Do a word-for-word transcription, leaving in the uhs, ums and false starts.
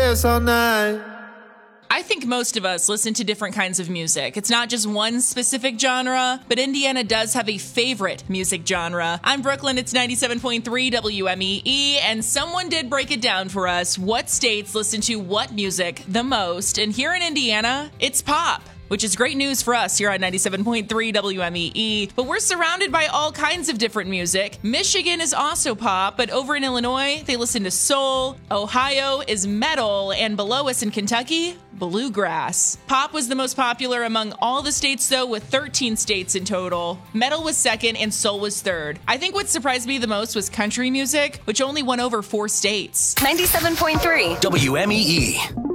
dance all night. I think most of us listen to different kinds of music. It's not just one specific genre, but Indiana does have a favorite music genre. I'm Brooklyn, it's ninety-seven point three W M E E, and someone did break it down for us what states listen to what music the most, and here in Indiana, it's pop. Which is great news for us here on ninety-seven point three W M E E, but we're surrounded by all kinds of different music. Michigan is also pop, but over in Illinois, they listen to soul. Ohio is metal, and below us in Kentucky, bluegrass. Pop was the most popular among all the states, though, with thirteen states in total. Metal was second, and soul was third. I think what surprised me the most was country music, which only won over four states. ninety-seven point three W M E E.